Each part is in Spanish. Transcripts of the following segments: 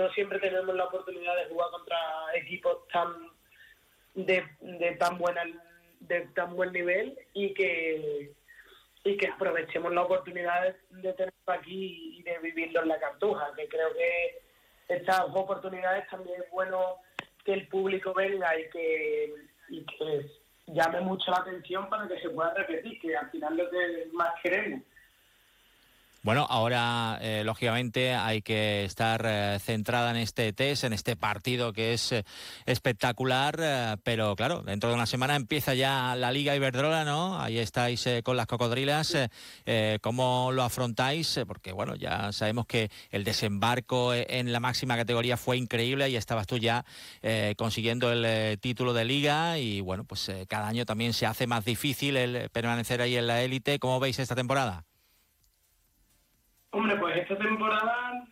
no siempre tenemos la oportunidad de jugar contra equipos de tan buen nivel y que aprovechemos la oportunidad de tenerlo aquí y de vivirlo en la Cartuja, que creo que estas oportunidades también es bueno que el público venga y que llame mucho la atención para que se pueda repetir, que al final es lo que más queremos. Bueno, ahora lógicamente hay que estar centrada en este test, en este partido que es espectacular, pero claro, dentro de una semana empieza ya la Liga Iberdrola, ¿no? Ahí estáis con las cocodrilas. ¿Cómo lo afrontáis? Porque bueno, ya sabemos que el desembarco en la máxima categoría fue increíble y estabas tú ya consiguiendo el título de Liga y bueno, pues cada año también se hace más difícil el permanecer ahí en la élite. ¿Cómo veis esta temporada? Hombre, pues esta temporada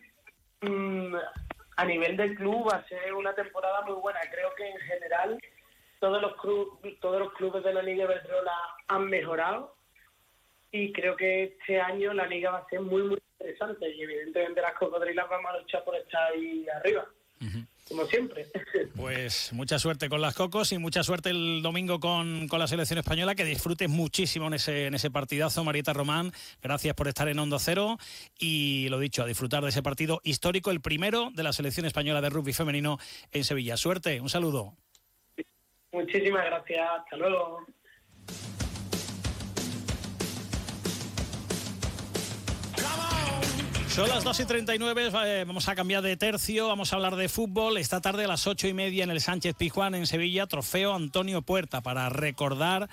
a nivel del club va a ser una temporada muy buena. Creo que en general todos los clubes de la Liga Iberdrola han mejorado y creo que este año la Liga va a ser muy, muy interesante y evidentemente las cocodrilas vamos a luchar por estar ahí arriba. Como siempre. Pues mucha suerte con las Cocos y mucha suerte el domingo con la selección española, que disfrutes muchísimo en ese partidazo. Marieta Román, gracias por estar en Onda Cero y lo dicho, a disfrutar de ese partido histórico, el primero de la selección española de rugby femenino en Sevilla. Suerte, un saludo. Muchísimas gracias, hasta luego. Son las 2:39, vamos a cambiar de tercio, vamos a hablar de fútbol. Esta tarde a las 8:30 en el Sánchez Pizjuán en Sevilla, trofeo Antonio Puerta, para recordar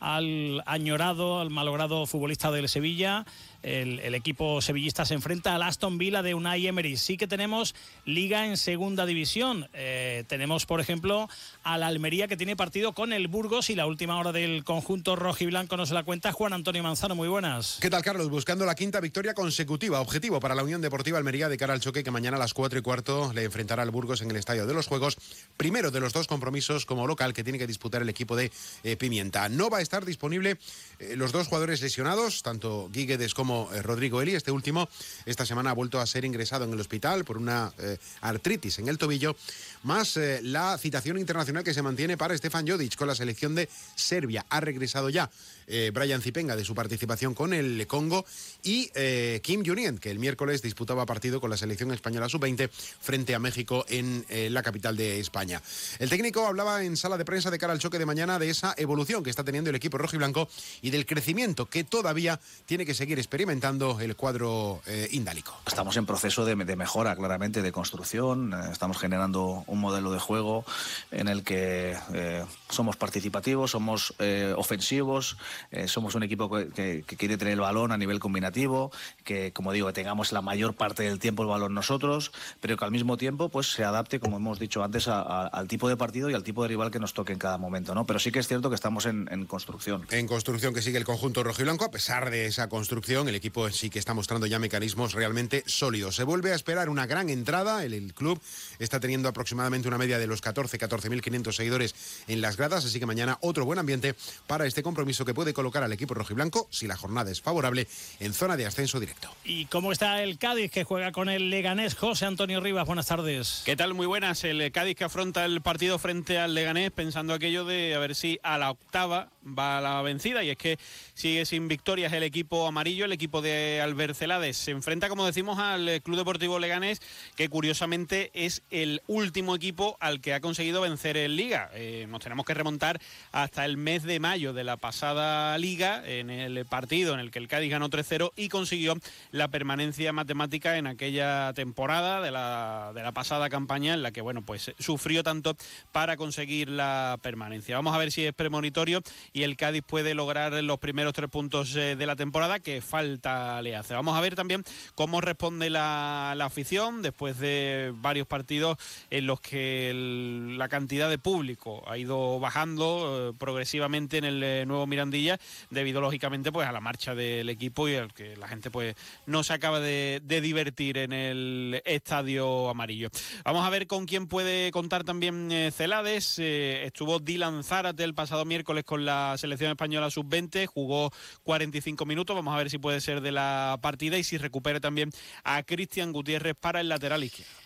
al añorado, al malogrado futbolista del Sevilla. El equipo sevillista se enfrenta al Aston Villa de Unai Emery. Sí que tenemos Liga en segunda división. Tenemos, por ejemplo, a la Almería, que tiene partido con el Burgos, y la última hora del conjunto rojiblanco nos la cuenta Juan Antonio Manzano. Muy buenas. ¿Qué tal, Carlos? Buscando la quinta victoria consecutiva. Objetivo para la Unión Deportiva Almería de cara al choque que mañana a las 4:15 le enfrentará al Burgos en el Estadio de los Juegos. Primero de los dos compromisos como local que tiene que disputar el equipo de Pimienta. No va a estar disponible los dos jugadores lesionados, tanto Guíguedes como Rodrigo Eli. Este último esta semana ha vuelto a ser ingresado en el hospital por una artritis en el tobillo, más la citación internacional que se mantiene para Stefan Jodic con la selección de Serbia. Ha regresado ya Brian Zipenga de su participación con el Congo y Kim Junien, que el miércoles disputaba partido con la selección española sub-20 frente a México en la capital de España. El técnico hablaba en sala de prensa de cara al choque de mañana de esa evolución que está teniendo el equipo rojiblanco y del crecimiento que todavía tiene que seguir experimentando el cuadro indálico. Estamos en proceso de mejora, claramente, de construcción. Estamos generando un modelo de juego en el que somos participativos, somos ofensivos, somos un equipo que quiere tener el balón a nivel combinativo, que, como digo, tengamos la mayor parte del tiempo el balón nosotros, pero que al mismo tiempo pues se adapte, como hemos dicho antes, al tipo de partido y al tipo de rival que nos toque en cada momento, ¿no? Pero sí que es cierto que estamos en construcción. En construcción que sigue el conjunto rojiblanco. A pesar de esa construcción, el equipo sí que está mostrando ya mecanismos realmente sólidos. Se vuelve a esperar una gran entrada. El club está teniendo aproximadamente una media de los 14.500 seguidores en las gradas, así que mañana otro buen ambiente para este compromiso que puede colocar al equipo rojiblanco, si la jornada es favorable, en zona de ascenso directo. ¿Y cómo está el Cádiz, que juega con el Leganés? José Antonio Rivas, buenas tardes. ¿Qué tal? Muy buenas. El Cádiz que afronta el partido frente al Leganés pensando aquello de a ver si a la octava va a la vencida, y es que sigue sin victorias el equipo amarillo, el equipo de Albert Celades. Se enfrenta, como decimos, al Club Deportivo Leganés, que curiosamente es el último equipo al que ha conseguido vencer en Liga. Nos tenemos que remontar hasta el mes de mayo de la pasada Liga, en el partido en el que el Cádiz ganó 3-0 y consiguió la permanencia matemática en aquella temporada de la pasada campaña, en la que, bueno, pues sufrió tanto para conseguir la permanencia. Vamos a ver si es premonitorio y el Cádiz puede lograr los primeros 3 puntos de la temporada que falta le hace. Vamos a ver también cómo responde la afición después de varios partidos en los que la cantidad de público ha ido bajando progresivamente en el nuevo Mirandilla, debido lógicamente pues a la marcha del equipo y al que la gente pues no se acaba de divertir en el estadio amarillo. Vamos a ver con quién puede contar también Celades. Estuvo Dylan Zárate el pasado miércoles con la selección española sub-20, jugó 45 minutos, vamos a ver si puede ser de la partida y si recupera también a Cristian Gutiérrez para el lateral izquierdo.